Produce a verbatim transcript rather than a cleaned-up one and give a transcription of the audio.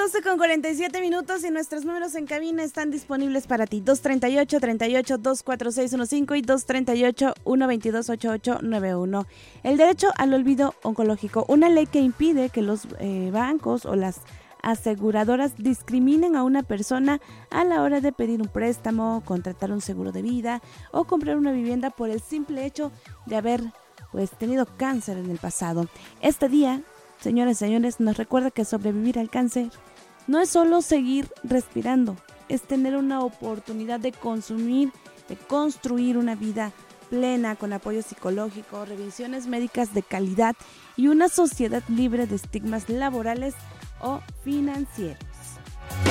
doce con cuarenta y siete minutos y nuestros números en cabina están disponibles para ti. dos treinta y ocho, treinta y ocho, dos cuatro seis uno cinco y dos treinta y ocho, uno veintidós, ochenta y ocho noventa y uno. El derecho al olvido oncológico, una ley que impide que los eh, bancos o las aseguradoras discriminen a una persona a la hora de pedir un préstamo, contratar un seguro de vida o comprar una vivienda por el simple hecho de haber pues tenido cáncer en el pasado. Este día, señoras y señores, nos recuerda que sobrevivir al cáncer no es solo seguir respirando, es tener una oportunidad de consumir, de construir una vida plena con apoyo psicológico, revisiones médicas de calidad y una sociedad libre de estigmas laborales o financieros.